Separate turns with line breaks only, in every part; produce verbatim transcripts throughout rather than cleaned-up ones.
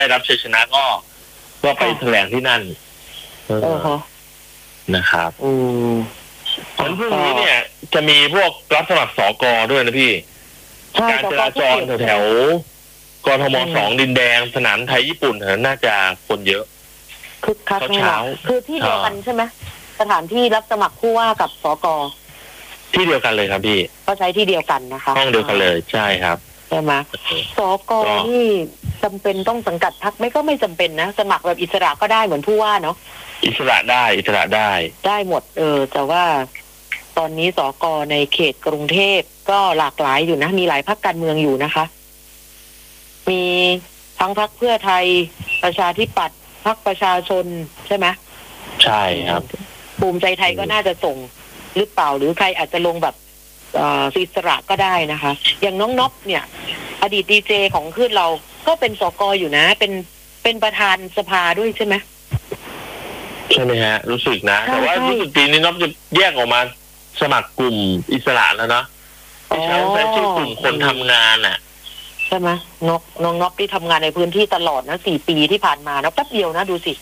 ได้รับชัยชนะก็ก็ไปแถลงที่นั่น
เออ
นะครับ
อืม
วันพรุ่งนี้เนี่ยจะมีพวกรับสมัครสกด้วยนะพี่การจราจรแถวๆกทมสองดินแดงสนามไทยญี่ปุ่นน่าจะคนเยอะ
คึกคักเช้าคือที่เดียวกันใช่ไหมสถานที่รับสมัครผู้ว่ากับสก
ที่เดียวกันเลยครับพี่
ก็ใช้ที่เดียวกันนะคะ
ห้องเดียวกันเลยใช่ครับ
ใช่ไหมสกนี่จำเป็นต้องสังกัดพรรคไม่ก็ไม่จำเป็นนะสมัครแบบอิสระก็ได้เหมือนผู้ว่าเนาะ
อิสระได้อิสระได้
ได้หมดเออแต่ว่าตอนนี้สกในเขตกรุงเทพก็หลากหลายอยู่นะมีหลายพรรคการเมืองอยู่นะคะมีทั้งพรรคเพื่อไทยประชาธิปัตย์พรรคประชาชนใช่ไหม
ใช่ครับ
ภูมิใจไทยก็น่าจะส่งหรือเปล่าหรือใครอาจจะลงแบบอิสระก็ได้นะคะอย่างน้องนบเนี่ยอดีตดีเจของขึ้นเราก็เป็นสกอยู่นะเป็นเป็นประธานสภาด้วยใช่ไหม
ใช่ไหมฮะรู้สึกนะแต่ว่ารู้สึกปีนี้นบจะแยกออกมาสมัครกลุ่มอิสระแล้วเนาะที่ใช้ใช้ชื่อกลุ่มคนทำงานอ่ะ
ใช่ไหมนกน้องนบที่ทำงานในพื้นที่ตลอดนะสี่ปีที่ผ่านมานะแป๊บเดียวนะดูสิ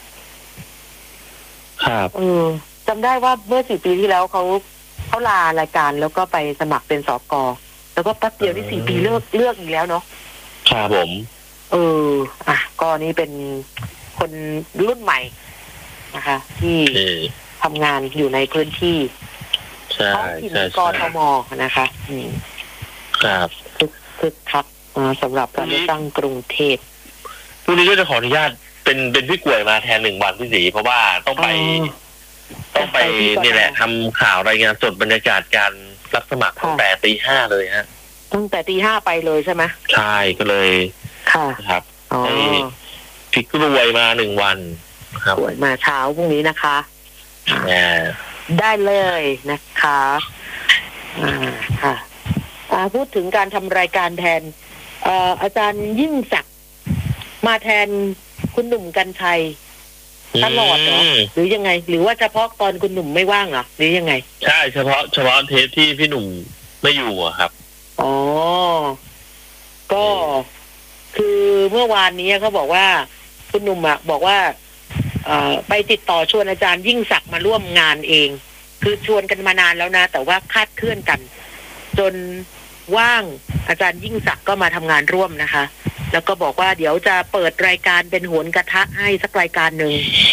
ครับ
เออจำได้ว่าเมื่อสี่ปีที่แล้วเขาเขาลารายการแล้วก็ไปสมัครเป็นสกแล้วก็แป๊บเดียวที่สี่ปีเลือกเลือกอีกแล้วเนาะ
ครับผม
เอออ่ะก็นี่เป็นคนรุ่นใหม่นะคะที่ทำงานอยู่ในพื้นที่ท้องถิ่นกทมนะคะอืม
ครับ
คึกคึกคักสำหรับการเลือกตั้งกรุงเทพ
พรุ่งนี้ก็จะขออนุญาตเป็นเป็นพี่กล้วยมาแทนหนึ่งวันพี่ศรีเพราะว่าต้องไปต้องไปนี่แหละทำข่าวรายงานสดบรรยากาศการรับสมัครตั้งแต่ตีห้าเลยฮะ
ตั้งแต่ตีห้าไปเลยใช่ไหม
ใช่ก็เลย
ค่ะ
ครับให้พี่กล้วยมาหนึ่งวันครับ
มาเช้าพรุ่งนี้นะคะได้เลยนะคะอ่าค่ะพูดถึงการทำรายการแทนเอ่ออาจารย์ยิ่งศักดิ์มาแทนคุณหนุ่มกรรชัยตลอดเหรอหรือยังไงหรือว่าเฉพาะตอนคุณหนุ่มไม่ว่างเหรอหรือยังไง
ใช่เฉพาะเฉพาะเทปที่พี่หนุ่มไม่อยู่อะครับ
อ๋อก็คือเมื่อวานนี้เขาบอกว่าคุณหนุ่มอะบอกว่าเอ่อไปติดต่อชวนอาจารย์ยิ่งศักดิ์มาร่วมงานเองคือชวนกันมานานแล้วนะแต่ว่าคาดเคลื่อนกันจนว่างอาจารย์ยิ่งศักดิ์ก็มาทำงานร่วมนะคะแล้วก็บอกว่าเดี๋ยวจะเปิดรายการเป็นโหนกระทะให้สักรายการหนึ่ง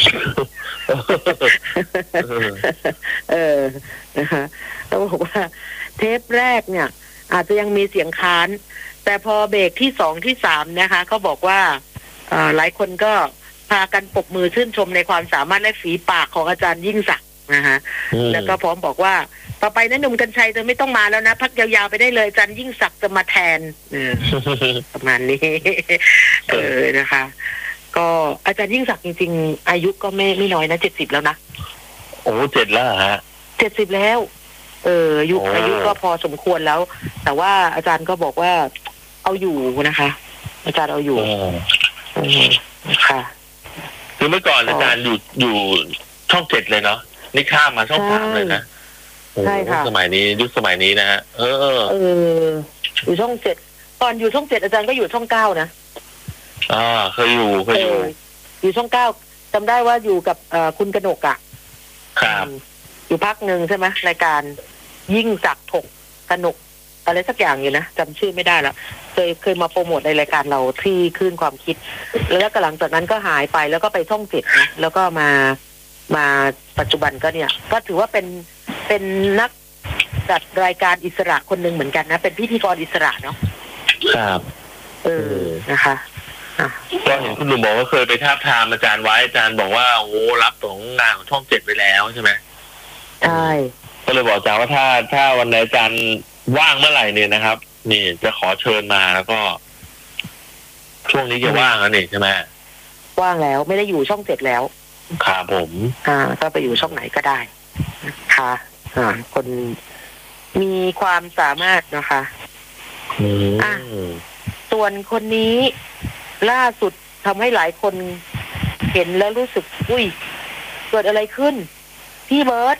เออนะคะแล้วบอกว่าเทปแรกเนี่ยอาจจะยังมีเสียงค้านแต่พอเบรกที่สองที่สามนะคะเขาบอกว่าหลายคนก็พากันปรบมือชื่นชมในความสามารถและฝีปากของอาจารย์ยิ่งศักดิ์นะคะแล้วก็พร้อมบอกว่าต่อไปนะหนุ่มกรรชัยเธอไม่ต้องมาแล้วนะพักยาวๆไปได้เลยอาจารย์ยิ่งศักดิ์จะมาแทนประมาณนี้เออนะคะ ก็อาจารย์ยิ่งศักดิ์จริงๆอายุก็ไม่ไม่น้อยนะเจ็ดสิบแล้วนะ
โอ้เจ็ดแล้วฮะ
เจ็ดสิบแล้วเอออายุอายุก็พอสมควรแล้วแต่ว่าอาจารย์ก็บอกว่าเอาอยู่นะคะอาจารย์เอาอยู่ค่ะ
คือเมื่อก่อนอาจารย์อยู่อยู่ช่องเจ็ดเลยเนาะนี่ข้ามมาช่องสามเลยนะ
ใช่ค่ะ
สมัยนี้ยุคสมัยนี้นะฮะเออ
เอออยู่ช่องเจ็ดก่อนอยู่ช่องเจ็ดอาจารย์ก็อยู่ช่องเก้านะ
อ่าเคยอยู่เคยอยู่
อยู่ช่องเก้าจำได้ว่าอยู่กับคุณกนกอ่ะ
ครับ
อยู่พักหนึ่งใช่ไหมรายการยิ่งศักดิ์ถกกนกอะไรสักอย่างอยู่นะจำชื่อไม่ได้ละเคยเคยมาโปรโมทในรายการเราที่คลื่นความคิดแล้วก็หลังจากนั้นก็หายไปแล้วก็ไปช่องเจ็ดนะแล้วก็มามาปัจจุบันก็เนี่ยก็ถือว่าเป็นเป็นนักจัดรายการอิสระคนหนึ่งเหมือนกันนะเป็นพิธีกรอิสระเนาะ
ครับ
เออนะคะ
ก็เห็นคุณหนุ่มบอกว่าเคยไปทาบทามอาจารย์ไว้อาจารย์บอกว่าโอ้รับของงานของช่องเจ็ดไปแล้วใช่ไหม
ใช่
ก็เลยบอกอาจารย์ว่าถ้าถ้าวันไหนอาจารย์ว่างเมื่อไหร่เนี่ยนะครับนี่จะขอเชิญมาแล้วก็ช่วงนี้จะว่างแล้วนี่ใช่ไหม
ว่างแล้วไม่ได้อยู่ช่องเจ็ดแล้ว
ครับผม
อ่าก็ไปอยู่ช่องไหนก็ได้นะคะอ่าคนมีความสามารถนะคะอ่ะส่วนคนนี้ล่าสุดทำให้หลายคนเห็นแล้วรู้สึกอุ้ยเกิดอะไรขึ้นพี่เบิร์ต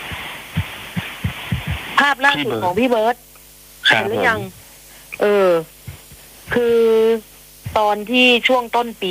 ภาพล่าสุดของพี่เบิร์ตเห็นหรือยังเออคือตอนที่ช่วงต้นปี